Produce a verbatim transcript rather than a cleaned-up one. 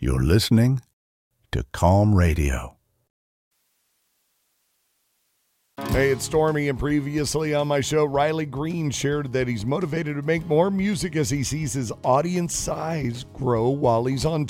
You're listening to Calm Radio. Hey, it's Stormy, and previously on my show, Riley Green shared that he's motivated to make more music as he sees his audience size grow while he's on